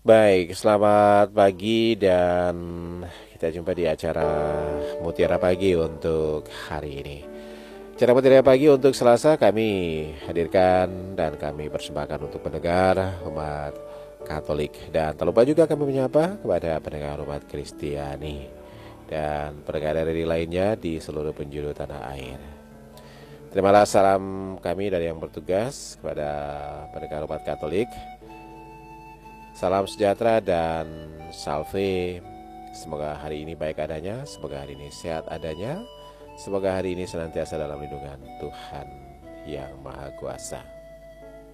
Baik, selamat pagi dan kita jumpa di acara Mutiara Pagi untuk hari ini. Acara Mutiara Pagi untuk Selasa kami hadirkan dan kami persembahkan untuk pendengar umat Katolik. Dan tak lupa juga kami menyapa kepada pendengar umat Kristiani dan pendengar dari lainnya di seluruh penjuru tanah air. Terimalah salam kami dari yang bertugas kepada pendengar umat Katolik. Salam sejahtera dan salve. Semoga hari ini baik adanya, semoga hari ini sehat adanya, semoga hari ini senantiasa dalam lindungan Tuhan yang Maha Kuasa.